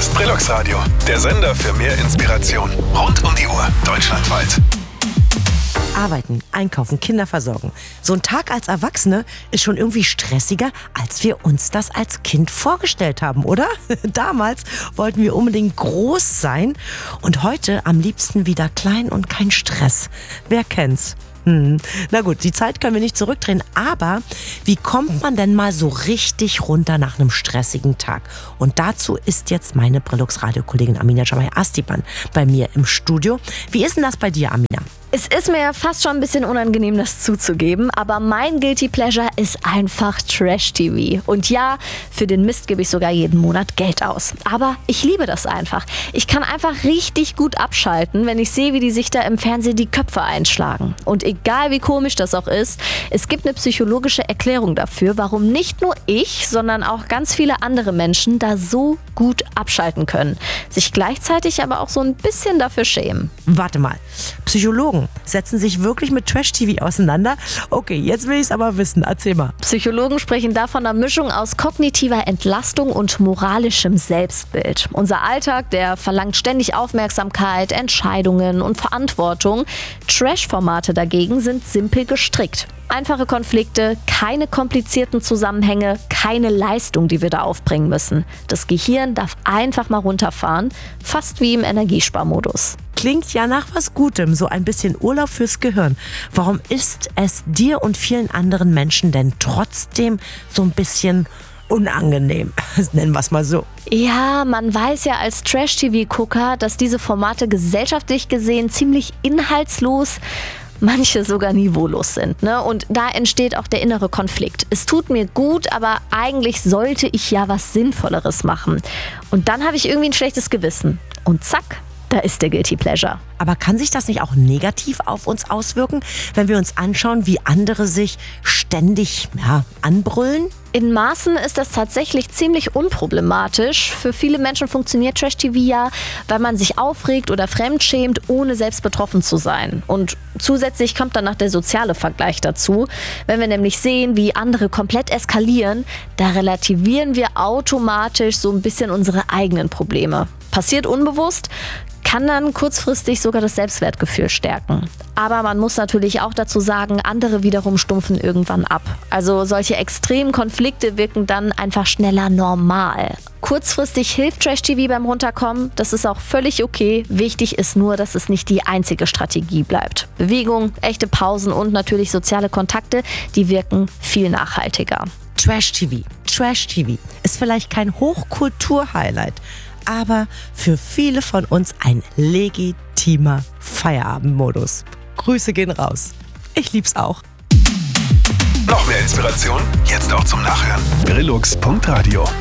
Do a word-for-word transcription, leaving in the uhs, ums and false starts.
ist Brillux Radio, der Sender für mehr Inspiration. Rund um die Uhr, deutschlandweit. Arbeiten, einkaufen, Kinder versorgen. So ein Tag als Erwachsene ist schon irgendwie stressiger, als wir uns das als Kind vorgestellt haben, oder? Damals wollten wir unbedingt groß sein und heute am liebsten wieder klein und kein Stress. Wer kennt's? Hm. Na gut, die Zeit können wir nicht zurückdrehen, aber wie kommt man denn mal so richtig runter nach einem stressigen Tag? Und dazu ist jetzt meine Brillux-Radio-Kollegin Amina Jamai-Astiban bei mir im Studio. Wie ist denn das bei dir, Amina? Es ist mir ja fast schon ein bisschen unangenehm, das zuzugeben, aber mein Guilty Pleasure ist einfach Trash-T V. Und ja, für den Mist gebe ich sogar jeden Monat Geld aus. Aber ich liebe das einfach. Ich kann einfach richtig gut abschalten, wenn ich sehe, wie die sich da im Fernsehen die Köpfe einschlagen. Und egal wie komisch das auch ist, es gibt eine psychologische Erklärung dafür, warum nicht nur ich, sondern auch ganz viele andere Menschen da so gut abschalten können. Sich gleichzeitig aber auch so ein bisschen dafür schämen. Warte mal, Psychologen setzen sich wirklich mit Trash-T V auseinander? Okay, jetzt will ich es aber wissen. Erzähl mal. Psychologen sprechen da von einer Mischung aus kognitiver Entlastung und moralischem Selbstbild. Unser Alltag, der verlangt ständig Aufmerksamkeit, Entscheidungen und Verantwortung. Trash-Formate dagegen sind simpel gestrickt. Einfache Konflikte, keine komplizierten Zusammenhänge, keine Leistung, die wir da aufbringen müssen. Das Gehirn darf einfach mal runterfahren, fast wie im Energiesparmodus. Klingt ja nach was Gutem, so ein bisschen Urlaub fürs Gehirn. Warum ist es dir und vielen anderen Menschen denn trotzdem so ein bisschen unangenehm? Nennen wir es mal so. Ja, man weiß ja als Trash-T V-Gucker, dass diese Formate gesellschaftlich gesehen ziemlich inhaltslos, manche sogar niveaulos sind, ne? Und da entsteht auch der innere Konflikt. Es tut mir gut, aber eigentlich sollte ich ja was Sinnvolleres machen. Und dann habe ich irgendwie ein schlechtes Gewissen. Und zack, da ist der Guilty Pleasure. Aber kann sich das nicht auch negativ auf uns auswirken, wenn wir uns anschauen, wie andere sich ständig ja, anbrüllen? In Maßen ist das tatsächlich ziemlich unproblematisch. Für viele Menschen funktioniert Trash-T V ja, weil man sich aufregt oder fremdschämt, ohne selbst betroffen zu sein. Und zusätzlich kommt dann noch der soziale Vergleich dazu. Wenn wir nämlich sehen, wie andere komplett eskalieren, da relativieren wir automatisch so ein bisschen unsere eigenen Probleme. Passiert unbewusst, kann dann kurzfristig sogar das Selbstwertgefühl stärken. Aber man muss natürlich auch dazu sagen, andere wiederum stumpfen irgendwann ab. Also solche extremen Konflikte wirken dann einfach schneller normal. Kurzfristig hilft Trash-T V beim Runterkommen, das ist auch völlig okay. Wichtig ist nur, dass es nicht die einzige Strategie bleibt. Bewegung, echte Pausen und natürlich soziale Kontakte, die wirken viel nachhaltiger. Trash-T V. Trash-T V ist vielleicht kein Hochkultur-Highlight, aber für viele von uns ein legitimer Feierabendmodus. Grüße gehen raus. Ich lieb's auch. Noch mehr Inspiration? Jetzt auch zum Nachhören. Brillux Punkt Radio.